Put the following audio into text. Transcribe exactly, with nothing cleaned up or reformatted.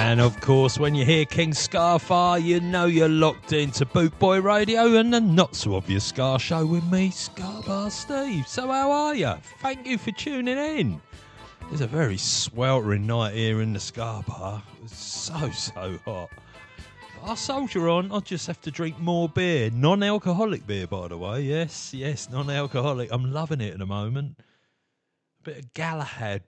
And of course, when you hear King Scarfire, you know you're locked into Bootboy Radio and the Not So Obvious Scar Show with me, Scarbar Steve. So how are you? Thank you for tuning in. It's a very sweltering night here in the Scarbar. It's so, so hot. But I'll soldier on. I'll just have to drink more beer. Non-alcoholic beer, by the way. Yes, yes, non-alcoholic. I'm loving it at the moment. A bit of Galahad